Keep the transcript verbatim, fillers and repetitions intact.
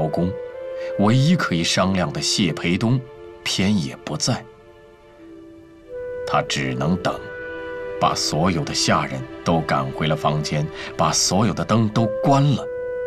宫，唯一可以商量的谢培东，偏也不在。他只能等，把所有的下人都赶回了房间，把所有的灯都关了。